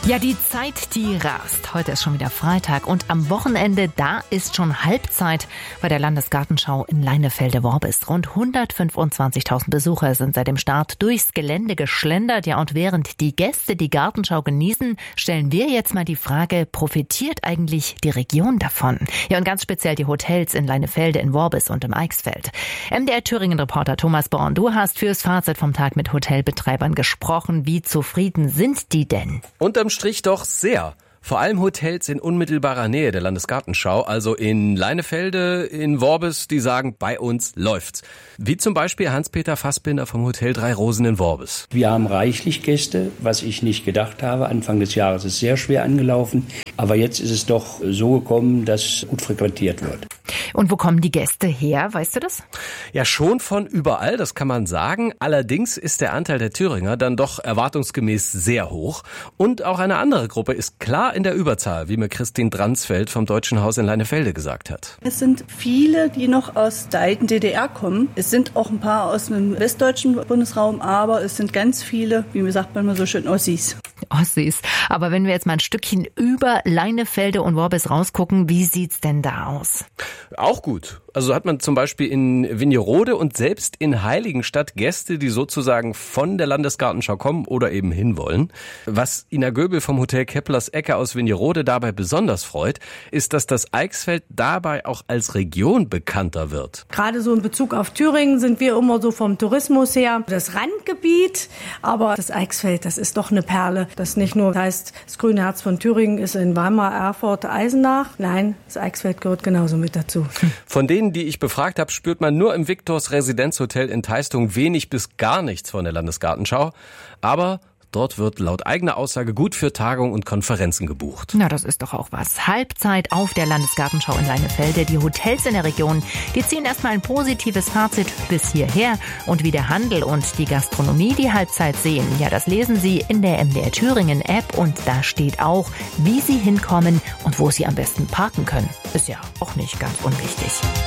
Ja, die Zeit, die rast. Heute ist schon wieder Freitag und am Wochenende, da ist schon Halbzeit bei der Landesgartenschau in Leinefelde-Worbis. Rund 125.000 Besucher sind seit dem Start durchs Gelände geschlendert. Ja, und während die Gäste die Gartenschau genießen, stellen wir jetzt mal die Frage, profitiert eigentlich die Region davon? Ja, und ganz speziell die Hotels in Leinefelde, in Worbis und im Eichsfeld. MDR Thüringen-Reporter Thomas Born, du hast fürs Fazit vom Tag mit Hotelbetreibern gesprochen. Wie zufrieden sind die denn? Unterm Strich doch sehr. Vor allem Hotels in unmittelbarer Nähe der Landesgartenschau, also in Leinefelde, in Worbis, die sagen, bei uns läuft's. Wie zum Beispiel Hans-Peter Fassbinder vom Hotel Drei Rosen in Worbis. Wir haben reichlich Gäste, was ich nicht gedacht habe. Anfang des Jahres ist sehr schwer angelaufen, aber jetzt ist es doch so gekommen, dass gut frequentiert wird. Und wo kommen die Gäste her, weißt du das? Ja, schon von überall, das kann man sagen. Allerdings ist der Anteil der Thüringer dann doch erwartungsgemäß sehr hoch. Und auch eine andere Gruppe ist klar in der Überzahl, wie mir Christine Dransfeld vom Deutschen Haus in Leinefelde gesagt hat. Es sind viele, die noch aus der alten DDR kommen. Es sind auch ein paar aus dem westdeutschen Bundesraum, aber es sind ganz viele, wie sagt man mal so schön, Ossis. Ossis. Aber wenn wir jetzt mal ein Stückchen über Leinefelde und Worbis rausgucken, wie sieht's denn da aus? Auch gut. Also hat man zum Beispiel in Vinjerode und selbst in Heiligenstadt Gäste, die sozusagen von der Landesgartenschau kommen oder eben hinwollen. Was Ina Göbel vom Hotel Keplers Ecke aus Vinjerode dabei besonders freut, ist, dass das Eichsfeld dabei auch als Region bekannter wird. Gerade so in Bezug auf Thüringen sind wir immer so vom Tourismus her das Randgebiet, aber das Eichsfeld, das ist doch eine Perle. Das nicht nur heißt, das grüne Herz von Thüringen ist in Weimar, Erfurt, Eisenach. Nein, das Eichsfeld gehört genauso mit dazu. Von denen, die ich befragt habe, spürt man nur im Victors Residenzhotel in Teistung wenig bis gar nichts von der Landesgartenschau. Aber dort wird laut eigener Aussage gut für Tagungen und Konferenzen gebucht. Na, das ist doch auch was. Halbzeit auf der Landesgartenschau in Leinefelde. Die Hotels in der Region, die ziehen erstmal ein positives Fazit bis hierher. Und wie der Handel und die Gastronomie die Halbzeit sehen, ja, das lesen Sie in der MDR Thüringen App. Und da steht auch, wie Sie hinkommen und wo Sie am besten parken können. Ist ja auch nicht ganz unwichtig.